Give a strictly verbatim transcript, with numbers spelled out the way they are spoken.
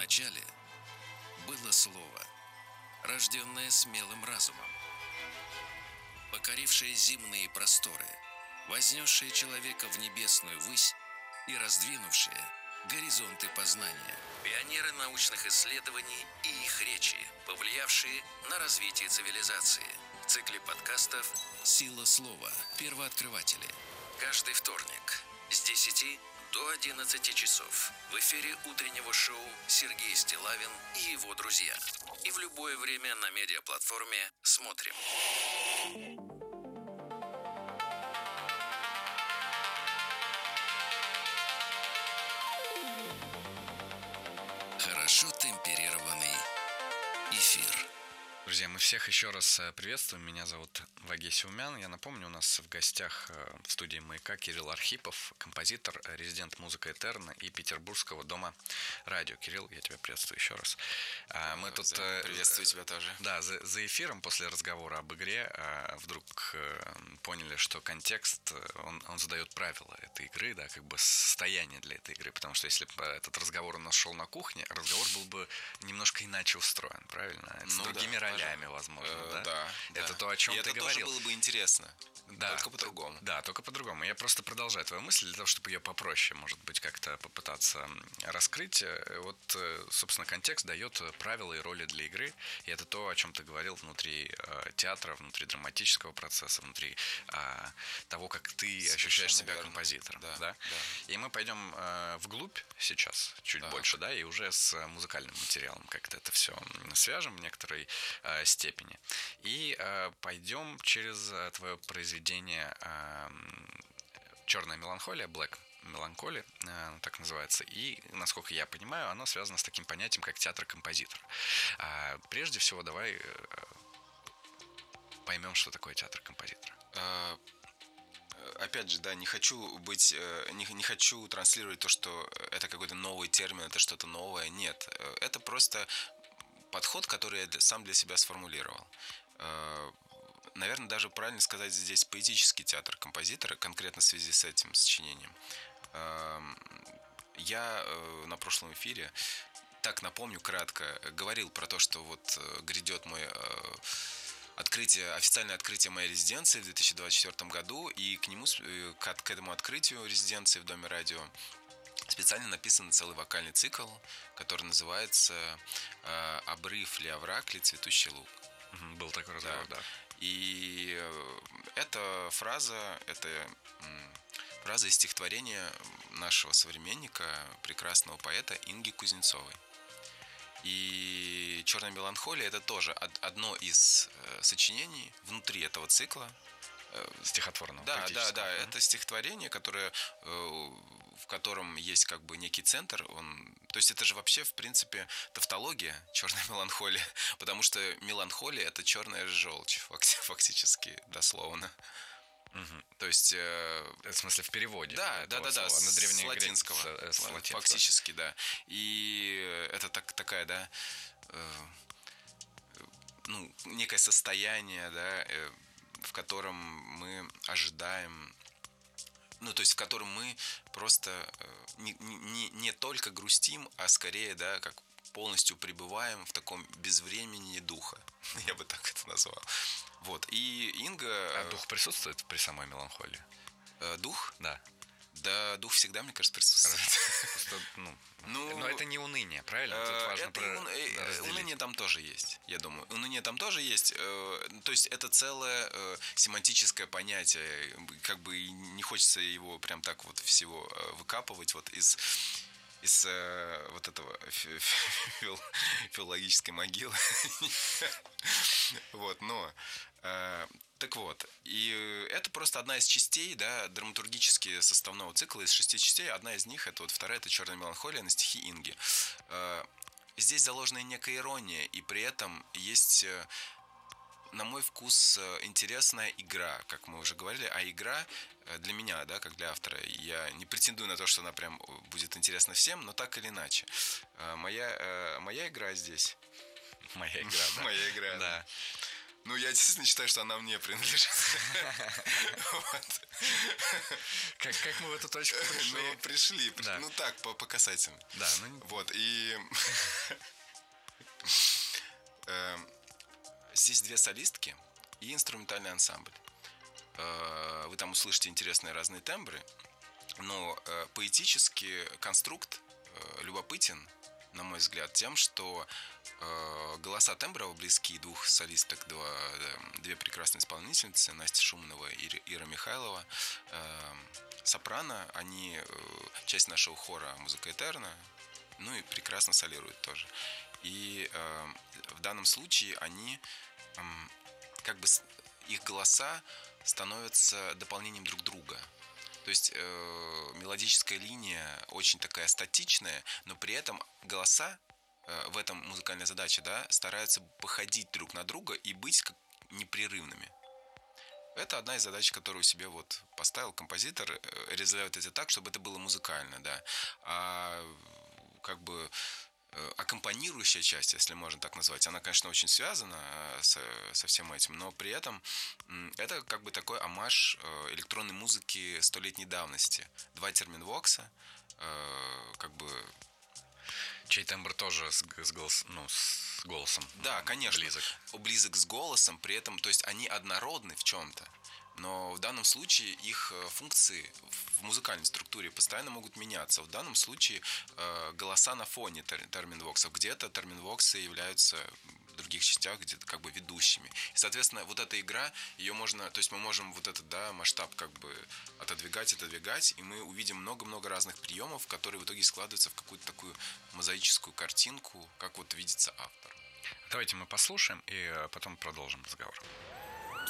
начале было слово, рожденное смелым разумом, покорившее земные просторы, вознесшее человека в небесную высь и раздвинувшее горизонты познания. Пионеры научных исследований и их речи, повлиявшие на развитие цивилизации. В цикле подкастов «Сила слова. Первооткрыватели». Каждый вторник с десяти до одиннадцати часов в эфире утреннего шоу Сергей Стиллавин и его друзья. И в любое время на медиаплатформе «Смотрим». Хорошо темперированный эфир. Друзья, мы всех еще раз приветствуем. Меня зовут Ваге Сеумян. Я напомню, у нас в гостях в студии «Маяка» Кирилл Архипов, композитор, резидент «Музыка Этерна» и Петербургского дома радио. Кирилл, я тебя приветствую еще раз. Мы тут... Приветствую тебя тоже. Да, за, за эфиром после разговора об игре вдруг поняли, что контекст, он, он задает правила этой игры, да, как бы состояние для этой игры. Потому что если бы этот разговор у нас шел на кухне, разговор был бы немножко иначе устроен, правильно? С ну, другими да, ролями, возможно, э, да? Да. Это да. то, о чем и ты это говорил. Это тоже было бы интересно. Да, только по-другому. Да, только по-другому. Я просто продолжаю твою мысль для того, чтобы ее попроще, может быть, как-то попытаться раскрыть. Вот, собственно, контекст дает правила и роли для игры. И это то, о чем ты говорил внутри э, театра, внутри драматического процесса, внутри э, того, как ты Совершенно ощущаешь себя верно. композитором. Да, да? Да. И мы пойдем э, вглубь сейчас, чуть да. больше, да, и уже с музыкальным материалом как-то это все свяжем в некоторой э, степени. И э, пойдем через э, твое произведение э, «Черная меланхолия», «Black Melancholy», э, так называется. И, насколько я понимаю, оно связано с таким понятием, как театр-композитор. Э, прежде всего, давай э, поймем, что такое театр-композитор. А, опять же, да, не хочу быть, не, не хочу транслировать то, что это какой-то новый термин, это что-то новое. Нет, это просто подход, который я сам для себя сформулировал. Наверное, даже правильно сказать здесь поэтический театр композитора, конкретно в связи с этим сочинением. Я на прошлом эфире, так напомню кратко, говорил про то, что вот грядет мой открытие, официальное открытие моей резиденции в две тысячи двадцать четвёртом году, и к нему, к, к этому открытию резиденции в Доме радио специально написан целый вокальный цикл, который называется «Обрыв ли овраг ли цветущий луг». Был такой разговор, да. да. И эта фраза, это фраза из стихотворения нашего современника, прекрасного поэта Инги Кузнецовой. И «Черная меланхолия» — это тоже одно из сочинений внутри этого цикла. Стихотворного. Да, да, да. Это стихотворение, которое, в котором есть как бы некий центр. Он, то есть это же вообще, в принципе, тавтология, черная меланхолия, потому что меланхолия — это черная желчь, фактически, дословно. Угу. То есть, э, в смысле, в переводе. Да, да, да, да, на с латинского, с, с латинского. Фактически, да. И это так, такая, да, э, ну, некое состояние, да, э, в котором мы ожидаем, ну, то есть в котором мы просто не, не, не только грустим, а скорее, да, как полностью пребываем в таком безвременье духа. Я бы так это назвал. Вот. И Инга... А дух присутствует при самой меланхолии? Э, дух? Да. Да, дух всегда, мне кажется, присутствует. Просто, ну, ну, но это не уныние, правильно? Тут важно это про... ун... Уныние там тоже есть, я думаю. Уныние там тоже есть. То есть это целое семантическое понятие. Как бы не хочется его прям так вот всего выкапывать вот из... из э, вот этого фи- фи- филологической могилы. Вот, но э, так вот, и это просто одна из частей, да, драматургически составного цикла из шести частей. Одна из них, это вот вторая, это «Черная меланхолия» на стихи Инги. Э, здесь заложена некая ирония, и при этом есть, на мой вкус, интересная игра, как мы уже говорили, а игра для меня, да, как для автора, я не претендую на то, что она прям будет интересна всем, но так или иначе. Моя, моя игра здесь... Моя игра, да. Моя игра, да. Ну, я действительно считаю, что она мне принадлежит. Как мы в эту точку пришли? Ну, пришли. Ну, так, по касательно. Да, ну... Вот, и... Здесь две солистки и инструментальный ансамбль. Вы там услышите интересные разные тембры, но поэтический конструкт любопытен, на мой взгляд, тем, что голоса темброво близки двух солисток, два, две прекрасные исполнительницы, Настя Шуманова и Ира Михайлова, сопрано, они часть нашего хора «Музыка Этерна», ну и прекрасно солируют тоже. И э, в данном случае они, э, как бы, их голоса становятся дополнением друг друга. То есть э, мелодическая линия очень такая статичная, но при этом голоса э, в этом музыкальная задача, да, стараются походить друг на друга и быть как непрерывными. Это одна из задач, которую себе вот поставил композитор, э, реализовать это так, чтобы это было музыкально, да. А как бы аккомпанирующая часть, если можно так назвать, она, конечно, очень связана со, со всем этим, но при этом это как бы такой оммаж электронной музыки столетней давности. Два терминвокса, как бы... Чей тембр тоже с, с, голос, ну, с голосом. Да, конечно. Близок. Близок с голосом, при этом, то есть они однородны в чем-то. Но в данном случае их функции в музыкальной структуре постоянно могут меняться. В данном случае э, голоса на фоне терминвоксов. Где-то терминвоксы являются в других частях где-то как бы ведущими. И, соответственно, вот эта игра, ее можно, то есть мы можем вот этот, да, масштаб как бы отодвигать, отодвигать, и мы увидим много-много разных приемов, которые в итоге складываются в какую-то такую мозаическую картинку, как вот видится автор. Давайте мы послушаем и потом продолжим разговор.